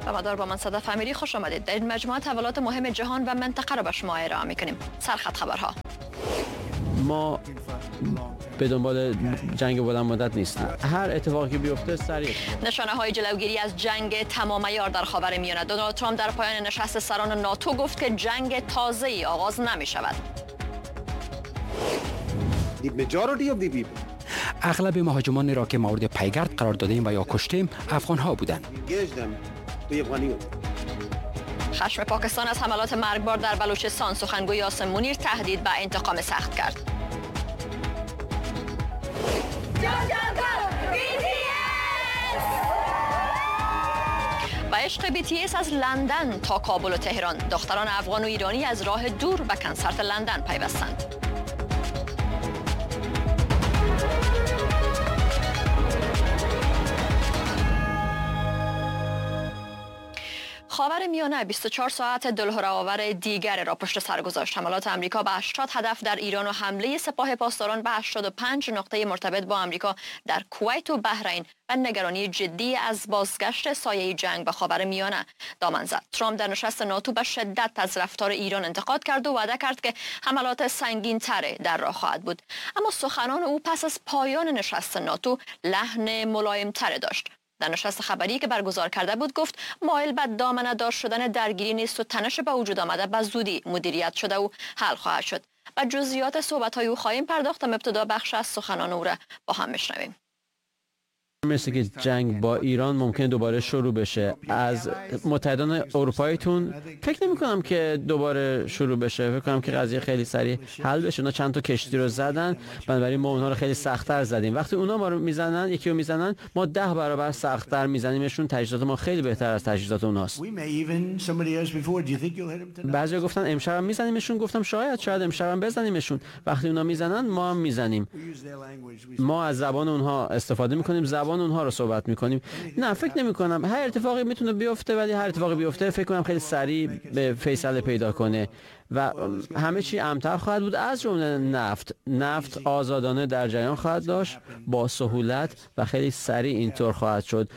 مدار با من صدف امیری خوش آمدید. در این مجموعه تحولات مهم جهان و منطقه را به شما ارائه می‌کنیم. سرخط خبرها. ما به دنبال جنگ بلند مدت نیستیم. هر اتفاقی که بیفته سریع. نشانه‌های جلوگیری از جنگ تمام عیار در خاورمیانه. دونالد ترامپ در پایان نشست سران ناتو گفت که جنگ تازه‌ای آغاز نمی‌شود. اغلب مهاجمان را که مورد پیگرد قرار دادیم و یا کشتیم افغان‌ها بودند. خشم پاکستان از حملات مرگبار در بلوچستان. سخنگوی عاصم منیر تهدید به انتقام سخت کرد. و عشق BTS از لندن تا کابل و تهران. دختران افغان و ایرانی از راه دور به کنسرت لندن پیوستند. خاورمیانه 24 ساعت دلهره‌آور دیگر را پشت سر گذاشت. حملات آمریکا به 80 هدف در ایران و حمله سپاه پاسداران به 85 نقطه مرتبط با آمریکا در کویت و بحرین و نگرانی جدی از بازگشت سایه جنگ به خاورمیانه دامن زد. ترامپ در نشست ناتو به شدت از رفتار ایران انتقاد کرد و وعده کرد که حملات سنگین‌تر در راه خواهد بود. اما سخنان او پس از پایان نشست ناتو لحن ملایم‌تر داشت. در نشست خبری که برگزار کرده بود گفت مایل به دامنه‌دار شدن درگیری نیست و تنش به وجود آمده به زودی مدیریت شده و حل خواهد شد. و جزئیات صحبت‌های او خواهیم پرداخت. ابتدا بخش از سخنان او را با هم میشنویم. مثل که جنگ با ایران ممکن دوباره شروع بشه. از متحدان اروپاییتون فکر نمی کنم که دوباره شروع بشه. فکر کنم که قضیه خیلی سریع حل بشه. اونا چند تا کشتی رو زدن، بنابراین ما اونها رو خیلی سخت‌تر زدیم. وقتی اونا ما رو میزنن، یکی رو میزنن، ما 10 برابر سخت‌تر میزنیمشون. تجهیزات ما خیلی بهتر از تجهیزات اوناست. بعضیا گفتن امشب هم میزنیمشون. گفتم شاید امشب هم بزنیمشون. وقتی اونا میزنن ما هم میزنیم. ما از زبان اونها استفاده میکنیم، زبان اونها رو صحبت میکنیم. نه فکر نمی کنم هر اتفاقی میتونه بیفته، ولی هر اتفاقی بیفته فکر کنم خیلی سریع به فیصله پیدا کنه و همه چی امن‌تر خواهد بود، از جمله نفت آزادانه در جریان خواهد داشت با سهولت و خیلی سریع اینطور خواهد شد.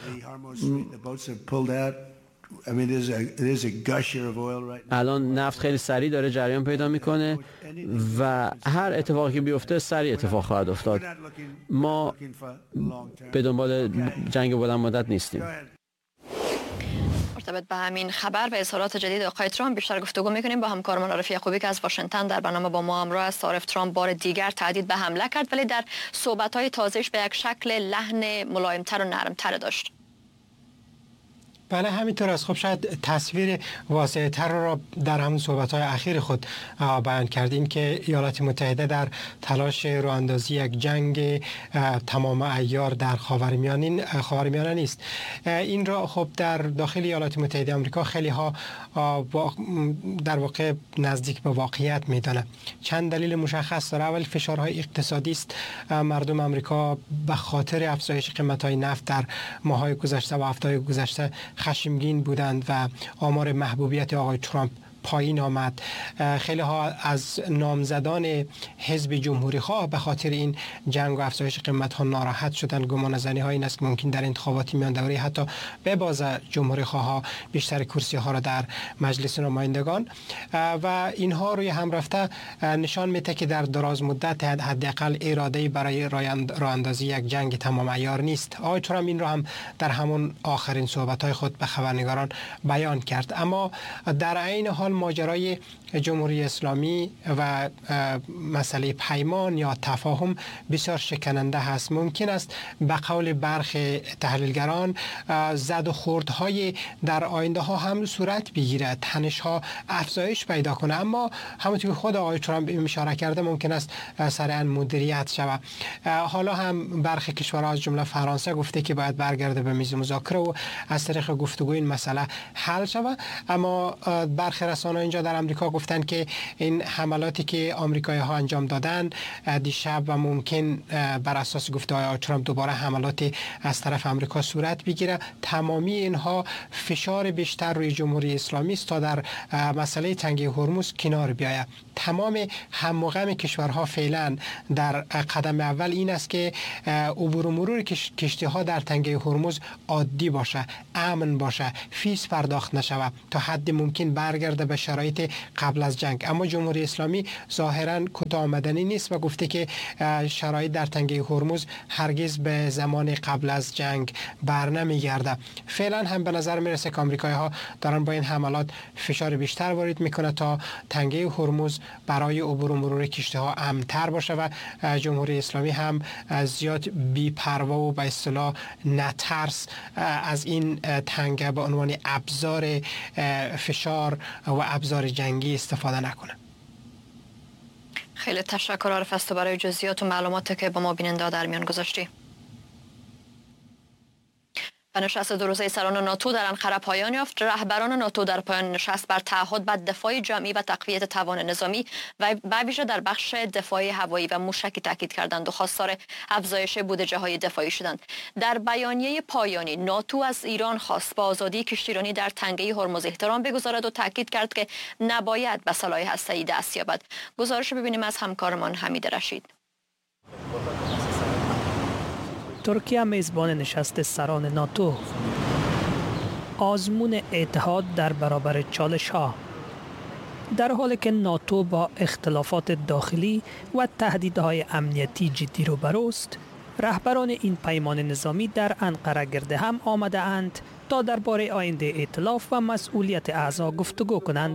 الان نفت خیلی سریع داره جریان پیدا میکنه و هر اتفاقی که بیفته سریع اتفاق خواهد افتاد. ما به دنبال جنگ بلند مدت نیستیم. مرتبط به همین خبر و اظهارات جدید آقای ترامپ بیشتر گفتگو میکنیم با همکارمان عارف یعقوبی که از واشنگتن در برنامه با ما همراه است. عارف، ترامپ بار دیگر تهدید به حمله کرد، ولی در صحبت‌های تازه‌اش به یک شکل لحن ملایم‌تر و نرم‌تر داشت. بله همینطور است. خب شاید تصویر واضح‌تر را در همون صحبت‌های اخیر خود بیان کردیم که ایالات متحده در تلاش راه اندازی یک جنگ تمام عیار در خاورمیانه نیست. این را خب در داخل ایالات متحده آمریکا خیلی ها در واقع نزدیک به واقعیت میدانه. چند دلیل مشخص داره. اول فشارهای اقتصادی است. مردم آمریکا به خاطر افزایش قیمت‌های نفت در ماه‌های گذشته و هفته‌های گذشته خشمگین بودند و آمار محبوبیت آقای ترامپ پایین آمد. خیلی ها از نامزدان حزب جمهوری خواه به خاطر این جنگ و افزایش قیمت ها ناراحت شدند. گمان زنی ها این است که ممکن در انتخابات میان دوره حتی ببازه جمهوری خواه ها بیشتر کرسی ها را در مجلس نمایندگان و اینها روی هم رفته نشان میده که در دراز مدت حداقل اراده برای راه اندازی یک جنگ تمام عیار نیست. آقای ترامپ این را هم در همون آخرین صحبت های خود به خبرنگاران بیان کرد. اما در عین حال ماجرای جمهوری اسلامی و مسئله پیمان یا تفاهم بسیار شکننده هست. ممکن است به قول برخی تحلیلگران زد و خوردهای در آینده ها هم صورت بگیرد، تنش ها افزایش پیدا کنه، اما همونطور که خود آقای ترامپ اشاره کرده ممکن است سریعا مدیریت شود. حالا هم برخی کشورها از جمله فرانسه گفته که باید برگرده به میز مذاکره و از طریق گفتگو این مسئله حل شود. اما برخی رسانه‌ها اینجا در آمریکا گفتن که این حملاتی که آمریکایی ها انجام دادن دیشب و ممکن بر اساس گفته‌های آقای ترامپ دوباره حملاتی از طرف آمریکا صورت بگیره، تمامی اینها فشار بیشتر روی جمهوری اسلامی است تا در مسئله تنگه هرمز کنار بیاید. تمام هم و غم کشورها فعلا در قدم اول این است که عبور و مرور کشتی ها در تنگه هرمز عادی باشه، امن باشه، فیس پرداخت نشود، تا حد ممکن برگرده به شرایط قبل از جنگ. اما جمهوری اسلامی ظاهرا کوتاه آمدنی نیست و گفته که شرایط در تنگه هرمز هرگز به زمان قبل از جنگ بر نمیگرده. فعلا هم به نظر میرسه که آمریکایی ها دارن با این حملات فشار بیشتر وارد میکنه تا تنگه هرمز برای عبور و مرور کشتی ها امن‌تر باشه و جمهوری اسلامی هم زیاد بی‌پروا و به اصطلاح نترس از این تنگه به عنوان ابزار فشار و ابزار جنگی استفاده نکنه. خیلی تشکر عارف است برای جزئیات و معلوماتی که با ما بیننده در میان گذاشتی. و نشست دو روزه سران ناتو در انقره پایان یافت. رهبران ناتو در پایان نشست بر تعهد به دفاع جمعی و تقویت توان نظامی و به ویژه در بخش دفاعی هوایی و موشکی تاکید کردند و خواستار افزایش بودجه های دفاعی شدند. در بیانیه پایانی ناتو از ایران خواست با آزادی کشتیرانی در تنگه هرمز احترام بگذارد و تاکید کرد که نباید به سلاح هسته‌ای دست یابد. گزارش ببینیم از همکارمان حمید رشید. ترکیه میزبان نشست سران ناتو. آزمون اتحاد در برابر چالش ها. در حالی که ناتو با اختلافات داخلی و تهدیدهای امنیتی جدی روبروست، رهبران این پیمان نظامی در انقره گرد هم آمده اند تا درباره آینده ائتلاف و مسئولیت اعضا گفتگو کنند.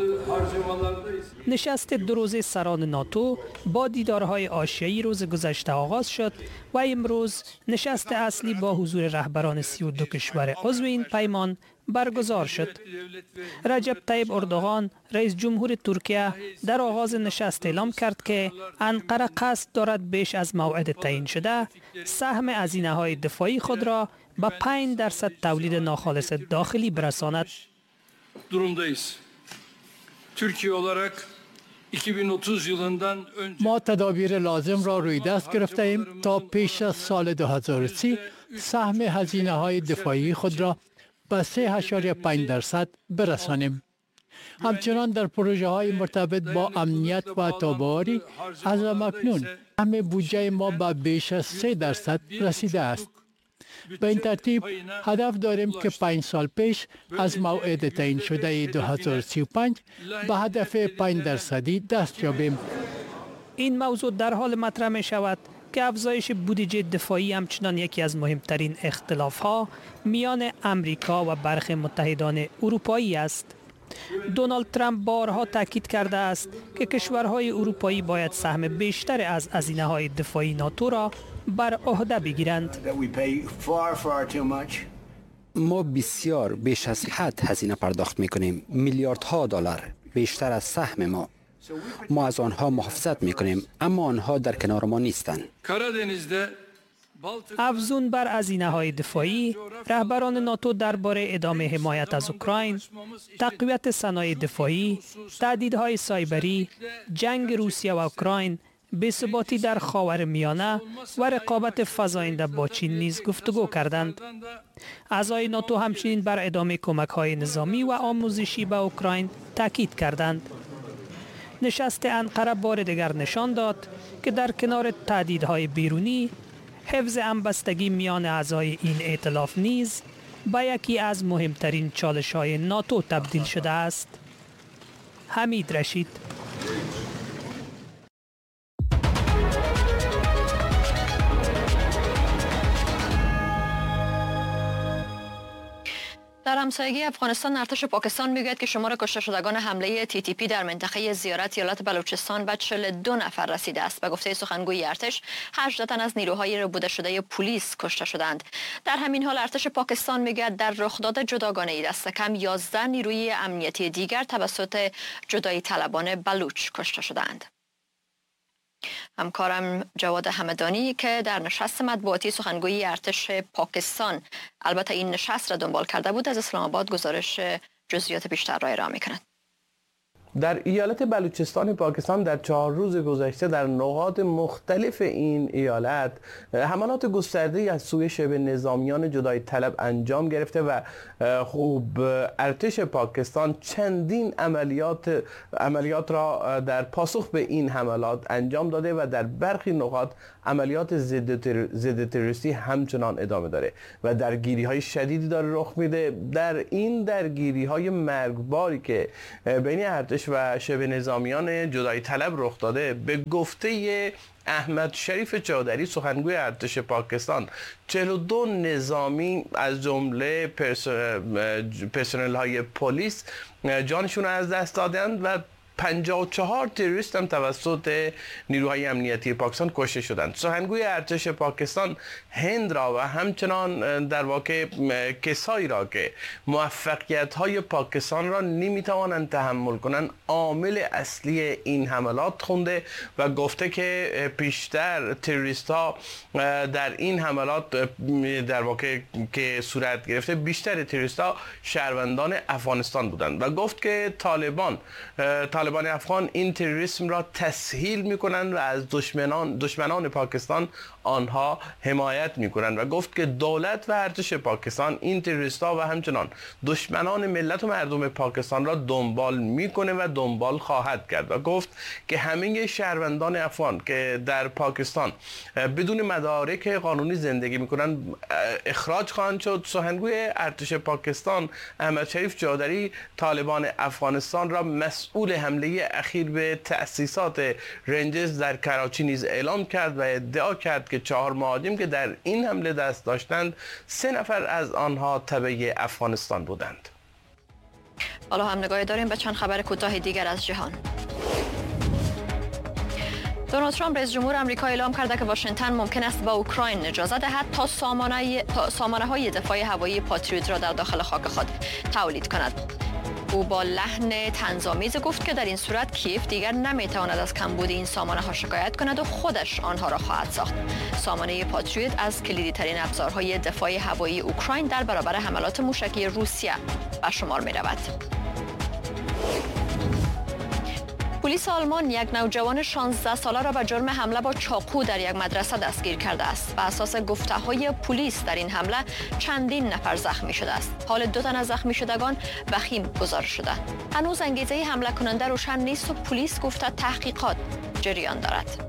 نشست دو روزه سران ناتو با دیدارهای آشیایی روز گذشته آغاز شد و امروز نشست اصلی با حضور رهبران 32 کشور عضو این پیمان برگزار شد. رجب طیب اردوغان رئیس جمهور ترکیه در آغاز نشست اعلام کرد که انقره قصد دارد بیش از موعد تعیین شده سهم هزینه‌های دفاعی خود را به 5% تولید ناخالص داخلی برساند. Türkiye olarak 2030 yılından önce ما تدابیر لازم را روی دست گرفته ایم تا پیش از سال 2030 سهم هزینه های دفاعی خود را به 3.5% برسانیم. همچنان در پروژه های مرتبط با امنیت و تابعاری از اکنون سهم بودجه ما به بیش از 3% رسیده است. به این ترتیب هدف داریم که 5 سال پیش از موعد تعیین شده 2035 به هدف 5% دست یابیم. این موضوع در حال مطرح می شود که افزایش بودجه دفاعی همچنان یکی از مهمترین اختلاف‌ها میان امریکا و برخی متحدان اروپایی است. دونالد ترامپ بارها تاکید کرده است که کشورهای اروپایی باید سهم بیشتر از هزینه‌های دفاعی ناتو را بر عهده بگیرند. ما بسیار بیش از حد هزینه پرداخت می‌کنیم، میلیاردها دلار بیشتر از سهم ما. ما از آنها محافظت می‌کنیم اما آنها در کنار ما نیستند. افزون بر هزینه‌های دفاعی، رهبران ناتو درباره ادامه حمایت از اوکراین، تقویت صنایع دفاعی، تهدیدهای سایبری، جنگ روسیه و اوکراین، بی‌ثباتی در خاورمیانه و رقابت فزاینده با چین نیز گفتگو کردند. اعضای ناتو همچنین بر ادامه کمک‌های نظامی و آموزشی به اوکراین تاکید کردند. نشست انقره بار دیگر نشان داد که در کنار تهدیدهای بیرونی، حفظ همبستگی میان اعضای این ائتلاف نیز به یکی از مهمترین چالش‌های ناتو تبدیل شده است. حمید رشید. در همسایگی افغانستان ارتش پاکستان میگوید که شمار کشته شدگان حمله TTP در منطقه زیارت ایالت بلوچستان به 42 نفر رسیده است. به گفته سخنگوی ارتش 18 تن از نیروهای ربوده شده پلیس کشته شدند. در همین حال ارتش پاکستان میگوید در رخداد جداگانه دست کم 11 نیروی امنیتی دیگر توسط جدایی طلبان بلوچ کشته شدند. همکارم جواد همدانی که در نشست مطبوعاتی سخنگوی ارتش پاکستان البته این نشست را دنبال کرده بود، از اسلام آباد گزارش جزئیات بیشتر را ارائه می‌کند. در ایالت بلوچستان پاکستان در 4 روز گذشته در نقاط مختلف این ایالت حملات گسترده‌ای از سوی شبه نظامیان جدایی طلب انجام گرفته و ارتش پاکستان چندین عملیات را در پاسخ به این حملات انجام داده و در برخی نقاط عملیات ضد تروریستی همچنان ادامه داره و درگیری‌های شدیدی داره رخ میده. در این درگیری‌های مرگباری که بین ارتش و شبه نظامیان جدایی طلب رخ داده، به گفته احمد شریف چادری سخنگوی ارتش پاکستان 42 نظامی از جمله پرسنل های پلیس جانشون را از دست دادند و 54 تروریست هم توسط نیروهای امنیتی پاکستان کشته شدند. سخنگوی ارتش پاکستان هند را و همچنان در واقع کسایی را که موفقیت‌های پاکستان را نمی‌توانند تحمل کنند عامل اصلی این حملات خونده و گفته که پیشتر تروریست‌ها در این حملات در واقع که صورت گرفته بیشتر تروریست‌ها شهروندان افغانستان بودند و گفت که طالبان افغان این تروریسم را تسهیل می‌کنند و از دشمنان پاکستان آنها حمایت می‌کنند و گفت که دولت و ارتش پاکستان این تروریست‌ها و همچنان دشمنان ملت و مردم پاکستان را دنبال می‌کنه و دنبال خواهد کرد و گفت که همه شهروندان افغان که در پاکستان بدون مدارک قانونی زندگی می‌کنند اخراج خواهند شد. سخنگوی ارتش پاکستان احمد شریف چادری طالبان افغانستان را مسئول حمله اخیر به تأسیسات رنجرز در کراچی نیز اعلام کرد و ادعا کرد که 4 مهاجم که در این حمله دست داشتند 3 نفر از آنها تبع افغانستان بودند. حالا هم نگاهی داریم به چند خبر کوتاه دیگر از جهان. دونالد ترامپ رئیس جمهور آمریکا اعلام کرده که واشنگتن ممکن است به اوکراین اجازه دهد تا سامانه‌های دفاعی هوایی پاتریوت را در داخل خاک خود تولید کند. او با لحن طنزآمیز گفت که در این صورت کیف دیگر نمیتواند از کمبود این سامانه ها شکایت کند و خودش آنها را خواهد ساخت. سامانه پاتریوت از کلیدی ترین ابزارهای دفاعی هوایی اوکراین در برابر حملات موشکی روسیه به شمار می رود. پلیس آلمان یک نوجوان 16 ساله را به جرم حمله با چاقو در یک مدرسه دستگیر کرده است. بر اساس گفته‌های پلیس در این حمله چندین نفر زخمی شده است. حال 2 تن از زخمی شدگان وخیم گزارش شده. هنوز انگیزه حمله کننده روشن نیست و پلیس گفته تحقیقات جریان دارد.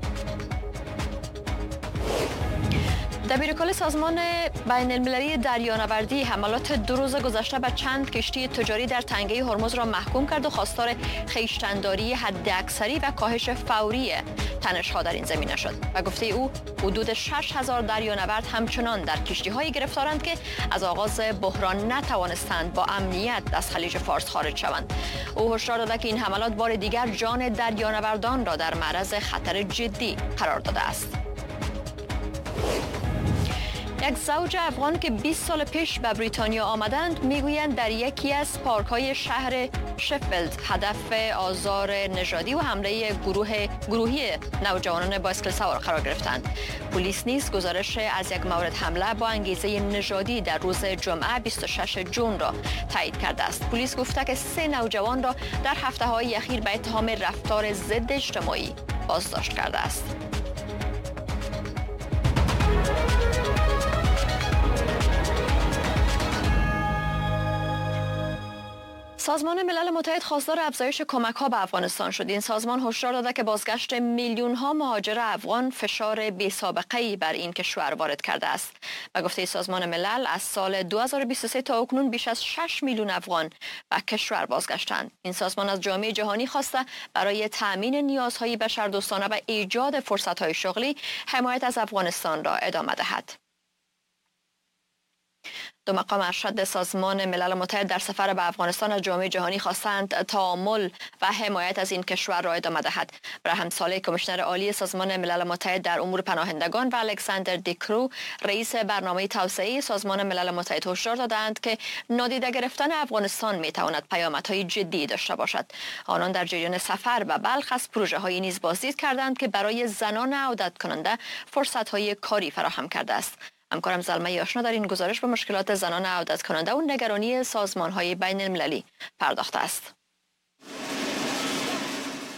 دبیرکل سازمان بین المللی دریانوردی حملات 2 روز گذشته به چند کشتی تجاری در تنگه هرمز را محکوم کرد و خواستار خویشتن‌داری حداکثری و کاهش فوری تنش‌ها در این زمینه شد. و گفته او حدود 6000 دریانورد همچنان در کشتی‌هایی گرفتارند که از آغاز بحران نتوانستند با امنیت از خلیج فارس خارج شوند. او هشدار داده که این حملات بار دیگر جان دریانوردان را در معرض خطر جدی قرار داده است. یک زوج افغان که 20 سال پیش به بریتانیا آمدند میگویند در یکی از پارک‌های شهر شفیلد هدف آزار نژادی و حمله گروهی نوجوانان بایسکل سوار قرار گرفتند. پلیس نیز گزارش از یک مورد حمله با انگیزه نژادی در روز جمعه 26 جون را تایید کرده است. پلیس گفته که 3 نوجوان را در هفته‌های اخیر به اتهام رفتار ضد اجتماعی بازداشت کرده است. سازمان ملل متحد خواستار افزایش کمک‌ها به افغانستان شد. این سازمان هشدار داده که بازگشت میلیون‌ها مهاجر افغان فشار بی‌سابقه‌ای بر این کشور وارد کرده است. و گفته سازمان ملل از سال 2023 تا اکنون بیش از 6 میلیون افغان به کشور بازگشتند. این سازمان از جامعه جهانی خواسته برای تأمین نیازهای بشردوستانه و ایجاد فرصت‌های شغلی حمایت از افغانستان را ادامه دهد. 2 مقام ارشد سازمان ملل متحد در سفر به افغانستان از جامعه جهانی خواستند تعامل و حمایت از این کشور را ادامه دهد. ابراهیم صالح کمیشنر عالی سازمان ملل متحد در امور پناهندگان و الکساندر دیکرو رئیس برنامه توسعه سازمان ملل متحد هشدار دادند که نادیده گرفتن افغانستان میتواند پیامدهای جدی داشته باشد. آنان در جریان سفر به بلخ از پروژه‌های نیز بازدید کردند که برای زنان عودت کننده فرصت‌های کاری فراهم کرده است. همکارم زلمه آشنا در این گزارش به مشکلات زنان عودت کننده و نگرانی سازمان‌های بین المللی پرداخته است.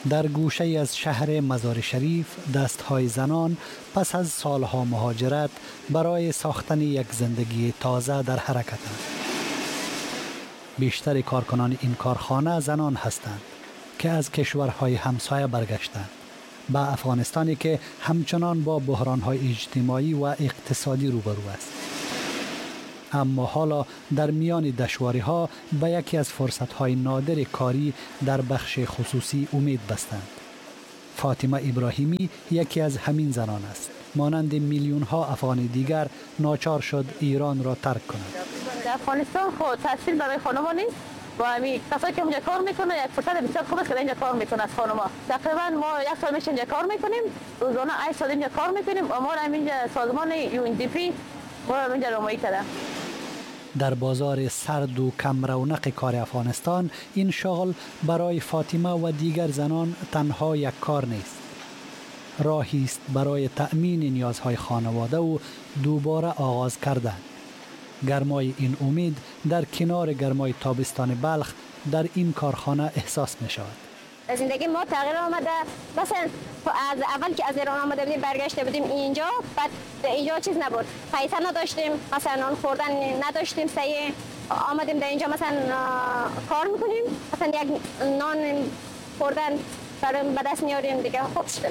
در گوشه از شهر مزار شریف دستهای زنان پس از سالها مهاجرت برای ساختن یک زندگی تازه در حرکتند. بیشتر کارکنان این کارخانه زنان هستند که از کشورهای همسایه برگشتند به افغانستانی که همچنان با بحرانهای اجتماعی و اقتصادی روبرو است. اما حالا در میان دشواری‌ها به یکی از فرصت‌های نادر کاری در بخش خصوصی امید بستند. فاطمه ابراهیمی یکی از همین زنان است. مانند میلیون‌ها افغان دیگر ناچار شد ایران را ترک کند. در افغانستان خود تحصیل برای خانم‌ها نیست. با همین کسایی که اونجا کار میکنه یک فرصت بسیار خوب است که اینجا کار میکنه از خانم‌ها. تقریبا ما یک سال میشه اینجا کار میکنیم. روزانه 8 ساعت اینجا کار میکنیم. ما اینجا سازمان UNDP ما اینجا رهنمایی کرده. در بازار سرد و کم رونق کار افغانستان این شغل برای فاطمه و دیگر زنان تنها یک کار نیست. راهی است برای تأمین نیازهای خانواده و دوباره آغاز کردن. گرمای این امید در کنار گرمای تابستان بلخ در این کارخانه احساس می شود. زندگی ما تغییر آمده. مثلا از اول که از ایران آمده بودیم برگشته بودیم اینجا، بعد اینجا چیز نبود، پیسه نداشتیم، مثلا نان خوردن نداشتیم، سعی آمدیم در اینجا مثلا کار میکنیم، مثلا یک نان خوردن به دست میاریم دیگه. خوب شده.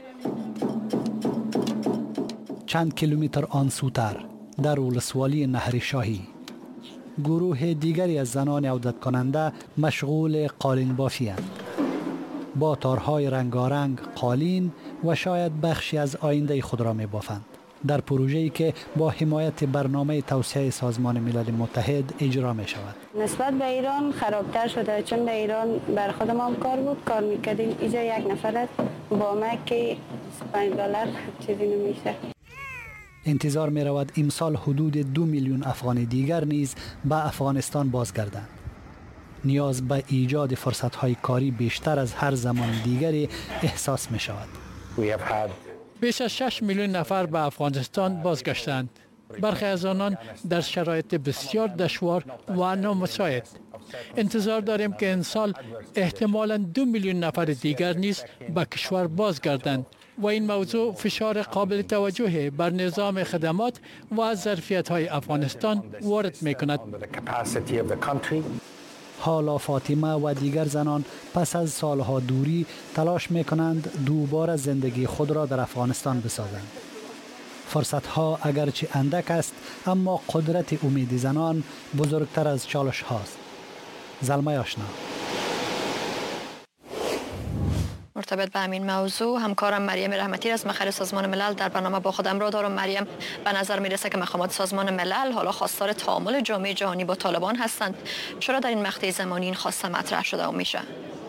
چند کیلومتر آن سوتر در ولسوالی نهر شاهی گروه دیگری از زنان عودت کننده مشغول قالین بافی اند. با تارهای رنگارنگ قالین و شاید بخشی از آینده خود را می بافند در پروژه‌ای که با حمایت برنامه توسعه سازمان ملل متحد اجرا می شود. نسبت به ایران خرابتر شده، چون در ایران بر خود ما هم کار بود، کار میکردیم. اینجا یک نفر است با مکی $5 چیزی نمیشه. انتظار می رود امسال حدود 2 میلیون افغان دیگر نیز به افغانستان بازگردند. نیاز به ایجاد فرصت‌های کاری بیشتر از هر زمان دیگری احساس می شود. بیش از 6 میلیون نفر به افغانستان بازگشتند. برخی از آنان در شرایط بسیار دشوار و نامساعد. انتظار داریم که این سال احتمالاً 2 میلیون نفر دیگر نیز به کشور بازگردند و این موضوع فشار قابل توجهی بر نظام خدمات و ظرفیت‌های افغانستان وارد می‌کند. حالا فاطمه و دیگر زنان پس از سالها دوری تلاش می‌کنند دوباره زندگی خود را در افغانستان بسازند. فرصت‌ها اگرچه اندک است، اما قدرت امید زنان بزرگتر از چالش هاست. زلمه آشنا. مرتبط به همین موضوع همکارم مریم رحمتی از مقر سازمان ملل در برنامه با خودم را دارم. مریم، به نظر میرسه که مقامات سازمان ملل حالا خواستار تعامل جامعه جهانی با طالبان هستند. چرا در این مقطع زمانی این خواسته مطرح شده و میشه؟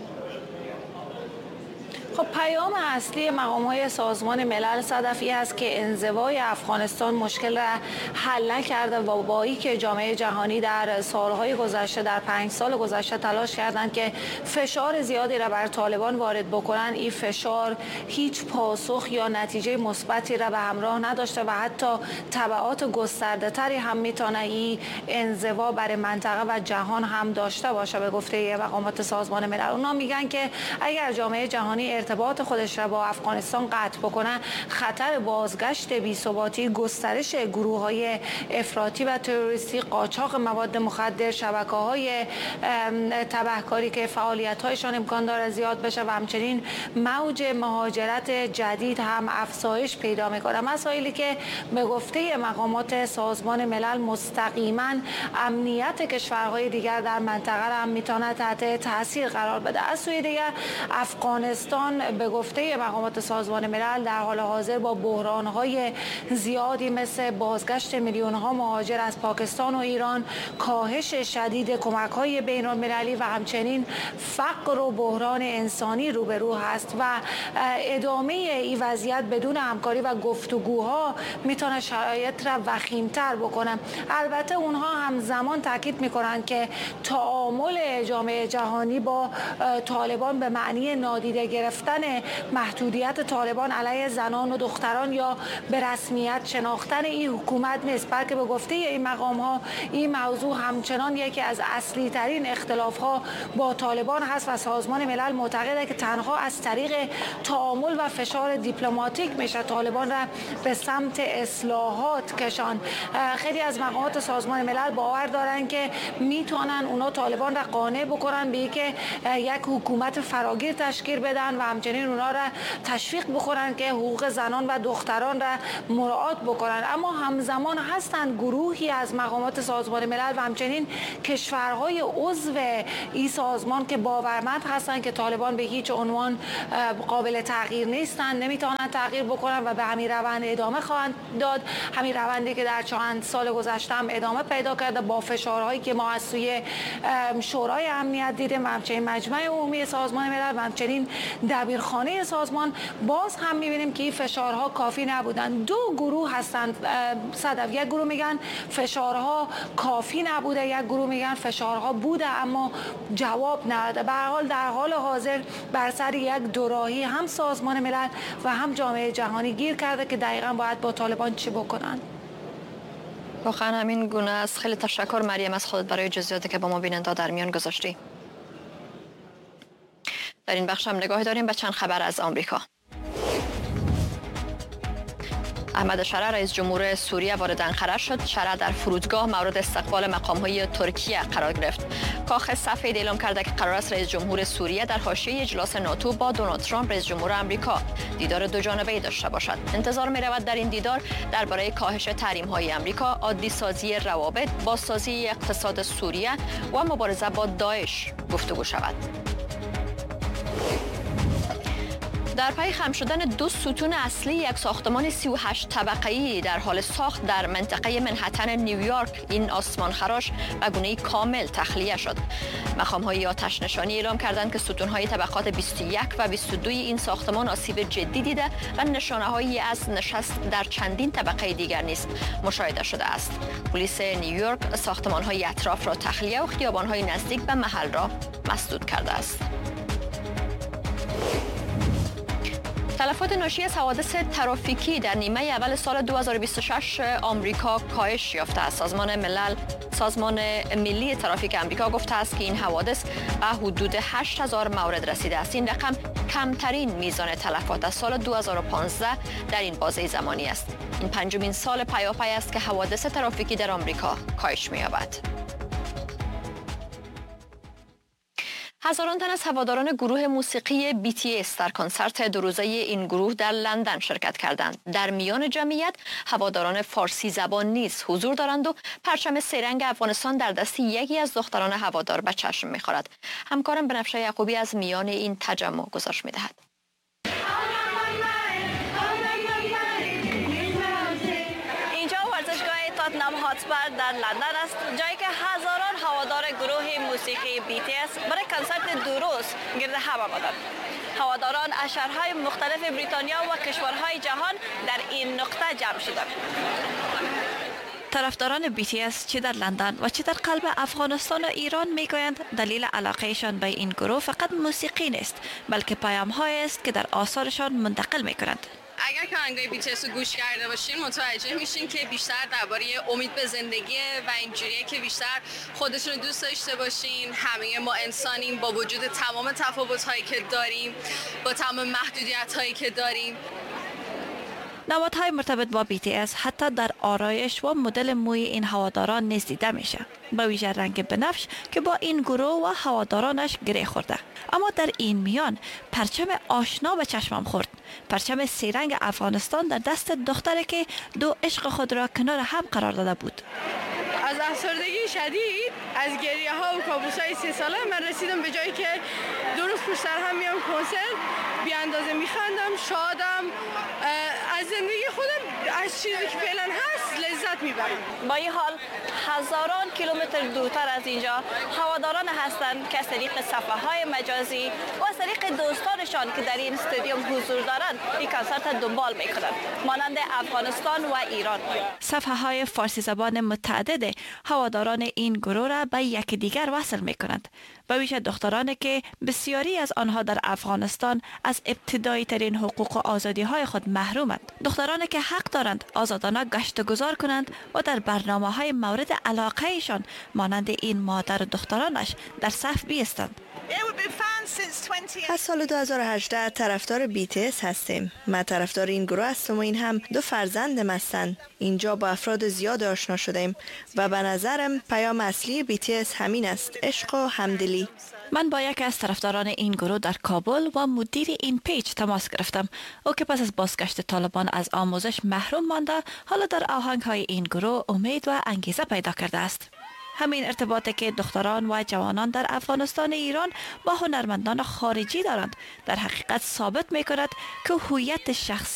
خب پیام اصلی مقام‌های سازمان ملل صدفی است که انزوای افغانستان مشکل را حل نکرده و با اینکه جامعه جهانی در سالهای گذشته در 5 سال گذشته تلاش کردند که فشار زیادی را بر طالبان وارد بکنند، این فشار هیچ پاسخ یا نتیجه مثبتی را به همراه نداشته و حتی تبعات گسترده‌تری هم میتونه این انزوا بر منطقه و جهان هم داشته باشه. به گفته مقامات سازمان ملل اونا میگن که اگر جامعه جهانی ارتباط خودش را با افغانستان قطع بکنه، خطر بازگشت بی‌ثباتی، گسترش گروه‌های افراطی و تروریستی، قاچاق مواد مخدر، شبکه‌های تبهکاری که فعالیت‌هایشان امکان داره زیاد بشه و همچنین موج مهاجرت جدید هم افزایش پیدا می‌کنه. مسائلی که به گفته مقامات سازمان ملل مستقیما امنیت کشورهای دیگر در منطقه را هم می‌تونه تحت تاثیر قرار بده. از سوی دیگر افغانستان به گفته مقامات سازمان ملل در حال حاضر با بحران‌های زیادی مثل بازگشت میلیون‌ها مهاجر از پاکستان و ایران، کاهش شدید کمک‌های بین‌المللی و همچنین فقر و بحران انسانی روبرو هست و ادامه این وضعیت بدون همکاری و گفتگوها میتونه شرایط را وخیم‌تر بکنه. البته اونها همزمان تاکید میکنن که تعامل جامعه جهانی با طالبان به معنی نادیده گرفتن گرفتن محدودیت طالبان علیه زنان و دختران یا به رسمیت شناختن این حکومت نیست، بلکه به گفته این مقام ها این موضوع همچنان یکی از اصلی ترین اختلاف ها با طالبان هست و سازمان ملل معتقده که تنها از طریق تعامل و فشار دیپلماتیک میشه طالبان را به سمت اصلاحات کشان. خیلی از مقامات سازمان ملل باور دارن که میتونن اونا طالبان را قانع بکنن به اینکه یک حکومت فراگیر تشکیل بدن و همچنین اونا را تشویق بکنن که حقوق زنان و دختران را مراعات بکنن. اما همزمان هستند گروهی از مقامات سازمان ملل و همچنین کشورهای عضو این سازمان که باورمند هستند که طالبان به هیچ عنوان قابل تغییر نیستند، نمیتونن تغییر بکنن و به همین روند ادامه خواهند داد. همین روندی که در چند سال گذشته هم ادامه پیدا کرده با فشارهایی که ما از سوی شورای امنیت دیدیم و همچنین مجمع عمومی سازمان ملل و همچنین دبیرخانه سازمان. باز هم میبینیم که این فشارها کافی نبودن. دو گروه هستند صدف، یک گروه میگن فشارها کافی نبوده، یک گروه میگن فشارها بوده اما جواب نداده. به هر حال در حال حاضر بر سر یک دوراهی هم سازمان ملل و هم جامعه جهانی گیر کرده که دقیقاً باید با طالبان چی بکنن. واقعا همین گونه است. خیلی تشکر مریم از خودت برای جزئیاتی که با ما بیننده در میان گذاشتی. در این بخش هم نگاهی داریم به چند خبر از آمریکا. احمد شرع رئیس جمهور سوریه وارد انقره شد. شرع در فرودگاه مورد استقبال مقام‌های ترکیه قرار گرفت. کاخ سفید اعلام کرده که قرار است رئیس جمهور سوریه در حاشیه اجلاس ناتو با دونالد ترامپ رئیس جمهور آمریکا دیدار دو جانبه‌ای داشته باشد. انتظار می‌رود در این دیدار درباره کاهش تحریم‌های آمریکا، عادی سازی روابط، بازسازی اقتصاد سوریه و مبارزه با داعش گفتگو شود. در پی خم شدن دو ستون اصلی یک ساختمان 38 طبقه‌ای در حال ساخت در منطقه منهتن نیویورک، این آسمان خراش به گونه‌ای کامل تخلیه شد. مقام‌های آتش نشانی اعلام کردند که ستون‌های طبقات 21 و 22 این ساختمان آسیب جدی دیده و نشانه‌هایی از نشست در چندین طبقه دیگر نیز مشاهده شده است. پلیس نیویورک ساختمان‌های اطراف را تخلیه و خیابان‌های نزدیک به محل را مسدود کرده است. تلفات ناشی از حوادث ترافیکی در نیمه اول سال 2026 آمریکا کاهش یافته است. سازمان ملی ترافیک آمریکا گفته است که این حوادث به حدود 8000 مورد رسیده است. این رقم کمترین میزان تلفات از سال 2015 در این بازه زمانی است. این پنجمین سال پیاپی است که حوادث ترافیکی در آمریکا کاهش می‌یابد. هزاران تن از هواداران گروه موسیقی BTS در کنسرت دو روزه این گروه در لندن شرکت کردند. در میان جمعیت هواداران فارسی زبان نیز حضور دارند و پرچم سه‌رنگ افغانستان در دست یکی از دختران هوادار به چشم می‌خورد. همکارم بنفشه یعقوبی از میان این تجمع گزارش می‌دهد. تاتنام هاتسپر در لندن است، جایی که هزاران هوادار گروه موسیقی BTS برای کنسرت دو روز گرد هم آمدند. هواداران از شهرهای مختلف بریتانیا و کشورهای جهان در این نقطه جمع شدند. طرفداران BTS چه در لندن و چه در قلب افغانستان و ایران میگویند دلیل علاقهشان به این گروه فقط موسیقی نیست، بلکه پیام‌هایی است که در آثارشان منتقل میکنند. اگر که آهنگای BTS رو گوش کرده باشین متوجه میشین که بیشتر درباره امید به زندگی و اینجوریه که بیشتر خودشون رو دوست داشته باشین. همه ما انسانیم با وجود تمام تفاوت‌هایی که داریم، با تمام محدودیت‌هایی که داریم. نمادهای مرتبط با BTS حتی در آرایش و مدل موی این هواداران نیز دیده میشه، با ویژه رنگ بنفش که با این گروه و هوادارانش گره خورده. اما در این میان پرچم آشنا به چشمم خورد، پرچم سه‌رنگ افغانستان در دست دختری که دو عشق خود را کنار هم قرار داده بود. از افسردگی شدید، از گریه ها و کابوس های 3 ساله من رسیدم به جایی که 2 روز پشت سر هم میام کنسرت، بی اندازه میخندم، شادم. از زندگی خودم از چیزی که فعلا هست لذت میبرم. با این حال هزاران کیلومتر دورتر از اینجا هواداران هستند که از طریق صفحه‌های مجازی و از طریق دوستانشان که در این استادیوم حضور دارند این کنسرت دنبال میکنند، مانند افغانستان و ایران. صفحه‌های فارسی زبان متعدد هواداران این گروه را به یکدیگر وصل میکنند، به ویژه دخترانی که بسیاری از آنها در افغانستان از ابتدایی ترین حقوق و آزادی های خود محرومند. دخترانی که حق دارند آزادانه گشت و گذار کنند و در برنامه های مورد علاقه ایشان مانند این مادر و دخترانش در صف بیستند. از سال 2018 طرفدار BTS هستیم. من طرفدار این گروه هستم و این هم 2 فرزندم هستند. اینجا با افراد زیاد آشنا شدیم و به نظرم پیام اصلی BTS همین است: عشق و همدلی. من با یکی از طرفداران این گروه در کابل و مدیر این پیج تماس گرفتم. او که پس از بازگشت طالبان از آموزش محروم مانده، حالا در آهنگ های این گروه امید و انگیزه پیدا کرده است. همین ارتباطی که دختران و جوانان در افغانستان ایران با هنرمندان خارجی دارند در حقیقت ثابت می کند که هویت شخصی